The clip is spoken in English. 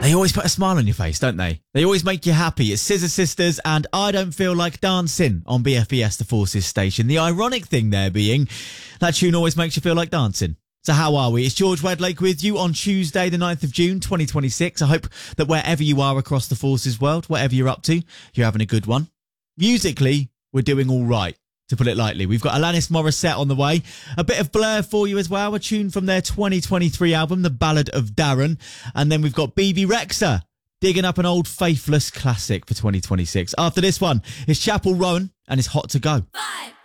They always put a smile on your face, don't they? They always make you happy. It's Scissor Sisters and I Don't Feel Like Dancing on BFBS The Forces station. The ironic thing there being that tune always makes you feel like dancing. So how are we? It's George Wedlake with you on Tuesday, the 9th of June, 2026. I hope that wherever you are across the Forces world, whatever you're up to, you're having a good one. Musically, we're doing all right, to put it lightly. We've got Alanis Morissette on the way. A bit of Blur for you as well. A tune from their 2023 album, The Ballad of Darren. And then we've got BB Rexha digging up an old Faithless classic for 2026. After this one, it's Chapel Roan and it's Hot to Go. 5,